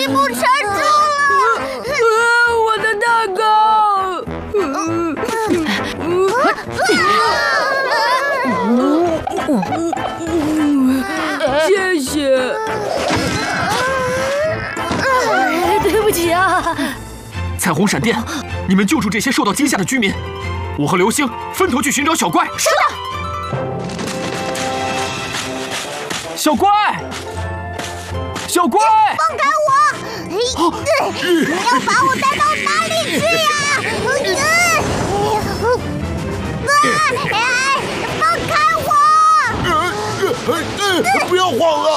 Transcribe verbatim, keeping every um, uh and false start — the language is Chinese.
皮布缠住了。 我的蛋糕！谢谢。 对不起啊！ 彩虹闪电，你们救助这些受到惊吓的居民。我和流星分头去寻找小怪。 是的。 小怪，小怪， 放开我！你要把我带到哪里去呀？放开我！ 不要晃啊！